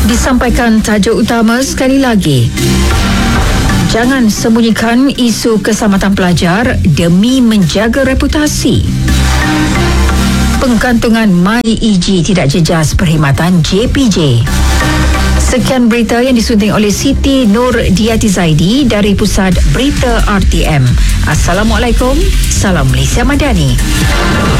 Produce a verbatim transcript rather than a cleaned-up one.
Disampaikan tajuk utama sekali lagi. Jangan sembunyikan isu keselamatan pelajar demi menjaga reputasi. Pengkantungan MyEG tidak jejas perkhidmatan J P J. Sekian berita yang disunting oleh Siti Nur Diati Zaidi dari Pusat Berita R T M. Assalamualaikum. Salam Malaysia Madani.